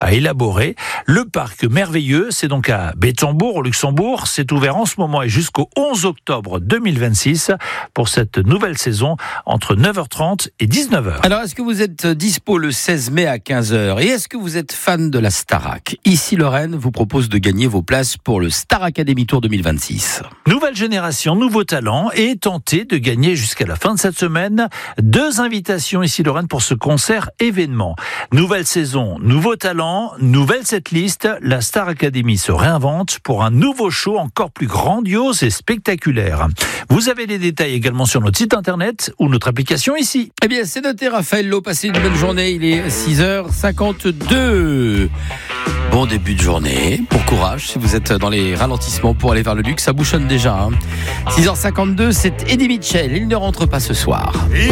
à élaborer. Le parc merveilleux, c'est donc à Bettembourg, au Luxembourg. C'est ouvert en ce moment et jusqu'au 11 octobre 2026 pour cette nouvelle saison entre 9h30 et 19h. Alors, est-ce que vous êtes dispo le 16 mai à 15h? Et est-ce que vous êtes fan de la Starac? Ici, Lorraine vous propose de gagner vos places pour le Star Academy Tour 2026. Nouvelle génération, nouveaux talents et tentez de gagner jusqu'à la fin de cette semaine 2 invitations ici Lorraine pour ce concert événement. Nouvelle saison, nouveaux talents, nouvelle setlist, la Star Academy se réinvente pour un nouveau show encore plus grandiose et spectaculaire. Vous avez les détails également sur notre site internet ou notre application ici. Eh bien, c'est noté, Raphaël Lowe. Passez une bonne journée. Il est 6h52. Bon début de journée. Bon courage si vous êtes dans les ralentissements pour aller vers le luxe. Ça bouchonne déjà. 6h52, c'est Eddie Mitchell. Il ne rentre pas ce soir.